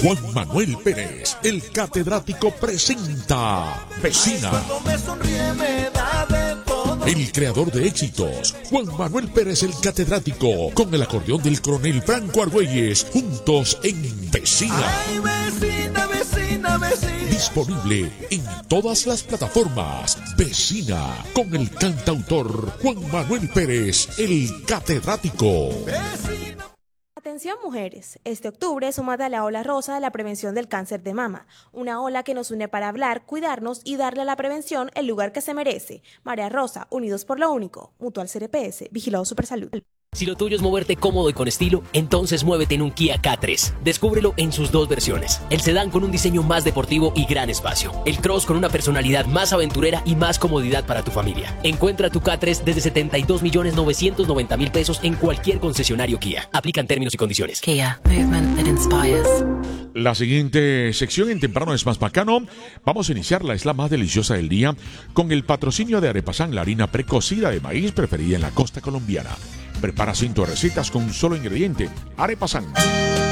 Juan Manuel Pérez, el catedrático, presenta Vecina. El creador de éxitos, Juan Manuel Pérez, el catedrático, con el acordeón del coronel Franco Argüelles, juntos en Vecina. Ay, vecina, vecina, vecina. Disponible en todas las plataformas. Vecina, con el cantautor Juan Manuel Pérez, el catedrático. Vecina. Atención mujeres, este octubre súmate a la ola rosa de la prevención del cáncer de mama, una ola que nos une para hablar, cuidarnos y darle a la prevención el lugar que se merece. Marea Rosa, unidos por lo único, Mutual CRPS, Vigilado Supersalud. Si lo tuyo es moverte cómodo y con estilo, entonces muévete en un Kia K3. Descúbrelo en sus dos versiones. El sedán con un diseño más deportivo y gran espacio. El Cross con una personalidad más aventurera y más comodidad para tu familia. Encuentra tu K3 desde 72.990.000 pesos en cualquier concesionario Kia. Aplican términos y condiciones. Kia, movement that inspires. La siguiente sección en Temprano es más bacano. Vamos a iniciarla, es la más deliciosa del día, con el patrocinio de Arepasan, la harina precocida de maíz preferida en la costa colombiana. Prepara 100 recetas con un solo ingrediente, Arepasan.